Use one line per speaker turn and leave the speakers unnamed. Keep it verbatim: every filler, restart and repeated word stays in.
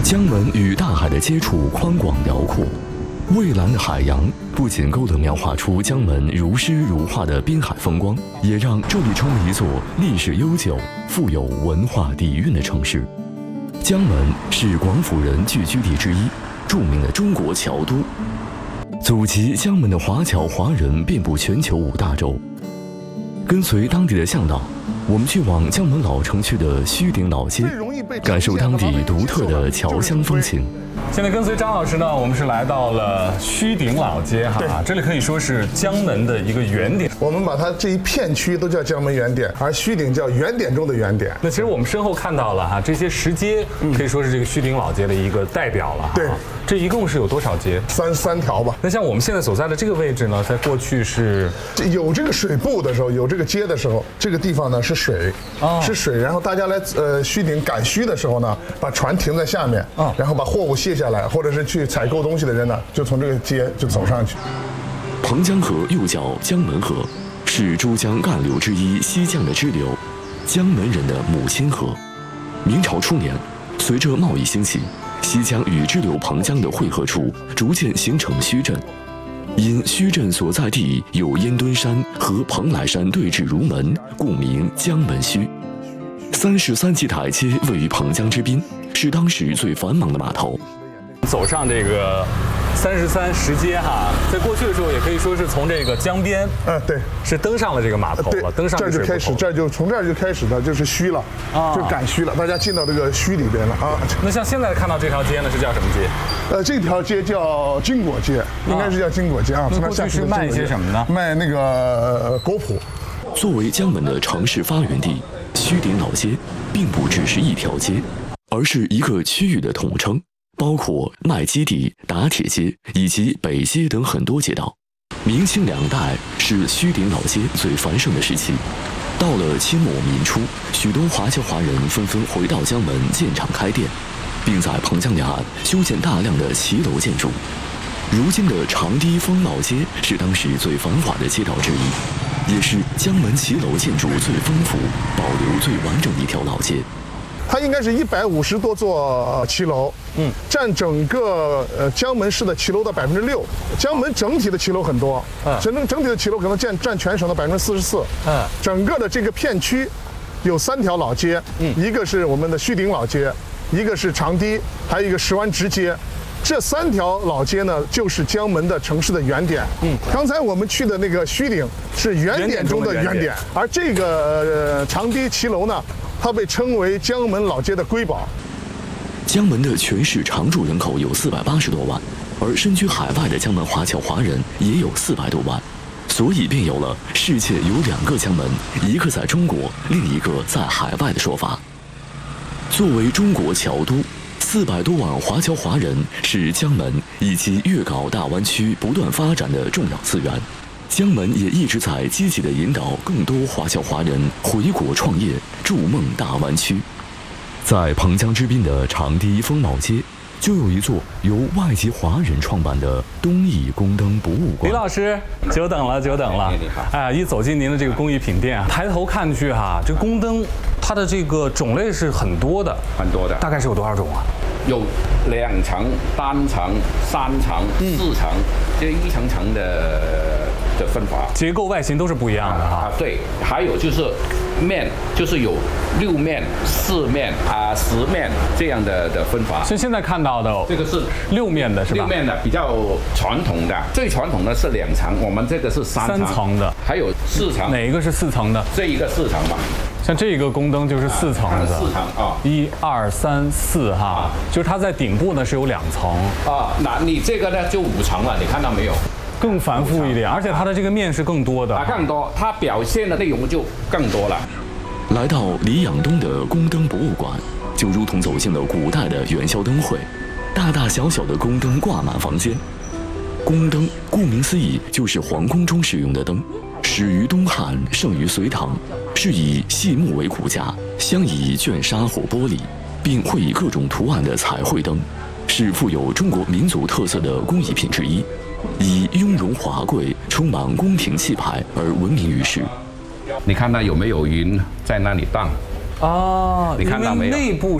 江门与大海的接触宽广辽阔，蔚蓝的海洋不仅够得描画出江门如诗如画的滨海风光，也让这里成为一座历史悠久、富有文化底蕴的城市。江门是广府人聚居地之一，著名的中国侨都。祖籍江门的华侨华人遍布全球五大洲。跟随当地的向导，我们去往江门老城区的虚顶老街，感受当地独特的侨乡风情。
现在跟随张老师呢，我们是来到了虚顶老街哈，这里可以说是江门的一个原点。
我们把它这一片区都叫江门原点，而虚顶叫原点中的原点。
那其实我们身后看到了哈，这些石阶可以说是这个虚顶老街的一个代表了。
对，
这一共是有多少街？
三三条吧。
那像我们现在所在的这个位置呢，在过去是
有这个水部的时候，有这个街的时候，这个地方呢是水，哦、是水。然后大家来呃虚顶赶虚的时候呢，把船停在下面，哦、然后把货物卸下来，或者是去采购东西的人呢，就从这个街就走上去。
彭江河又叫江门河，是珠江干流之一西江的支流，江门人的母亲河。明朝初年，随着贸易兴起，西江与支流彭江的汇合处逐渐形成墟镇。因墟镇所在地有烟墩山和蓬莱山对峙如门，故名江门墟。三十三级台阶位于彭江之滨，是当时最繁忙的码头。
走上这个三十三石阶哈，在过去的时候也可以说是从这个江边，
嗯，对，
是登上了这个码头了，登上
这儿就开始，这儿就从这儿就开始的就是墟了，啊，就赶墟了，大家进到这个墟里边了啊。
那像现在看到这条街呢，是叫什么街？
呃，这条街叫金果街，应该是叫金果街啊。
那过去是卖一些什么呢？
卖那个呃果脯。
作为江门的城市发源地，虚顶老街并不只是一条街，而是一个区域的统称。包括麦基地、打铁街以及北街等很多街道。明清两代是虚顶老街最繁盛的时期。到了清末民初，许多华侨华人纷纷回到江门建厂开店，并在彭江两岸修建大量的骑楼建筑。如今的长堤风貌街是当时最繁华的街道之一，也是江门骑楼建筑最丰富、保留最完整的一条老街。
它应该是一百五十多座骑楼，嗯，占整个呃江门市的骑楼的百分之六。江门整体的骑楼很多，嗯，整整体的骑楼可能占占全省的百分之四十四。嗯，整个的这个片区有三条老街，嗯，一个是我们的虚顶老街，一个是长堤，还有一个石湾直街。这三条老街呢，就是江门的城市的原点。嗯，刚才我们去的那个虚顶是原点中的原点，而这个呃长堤骑楼呢，它被称为江门老街的瑰宝。
江门的全市常住人口有四百八十多万，而身居海外的江门华侨华人也有四百多万，所以便有了世界有两个江门，一个在中国，另一个在海外的说法。作为中国侨都，四百多万华侨华人是江门以及粤港大湾区不断发展的重要资源。江门也一直在积极地引导更多华侨华人回国创业，筑梦大湾区。在彭江之滨的长堤风貌街，就有一座由外籍华人创办的东艺宫灯博物馆。
李老师，久等了，久等了。
你好。
哎，一走进您的这个工艺品店啊，抬头看去哈，这宫灯它的这个种类是很多的，
很多的。
大概是有多少种啊？
有两层、单层、三层、四层，这一层层的的分法，
结构外形都是不一样的哈。
啊，对，还有就是面，就是有六面、四面啊、十面这样的的分法。
所以现在看到的
这个是
六面的，是吧？
六面的比较传统的，最传统的是两层，我们这个是三层。
三层的，
还有四层。
哪一个是四层的？
这一个四层吧。
像这个宫灯就是四层的，
四层啊，
一二三四哈，就是它在顶部呢是有两层
啊。那你这个呢就五层了，你看到没有？
更繁复一点，而且它的这个面是更多的，
啊，更多，它表现的内容就更多了。
来到黎养东的宫灯博物馆，就如同走进了古代的元宵灯会，大大小小的宫灯挂满房间。宫灯顾名思义就是皇宫中使用的灯，始于东汉，盛于隋唐，是以细木为骨架，镶以绢纱或玻璃，并绘以各种图案的彩绘灯，是富有中国民族特色的工艺品之一，以雍容华贵、充满宫廷气派而闻名于世。
你看它有没有云在那里荡？
哦，
你看到没有？
内部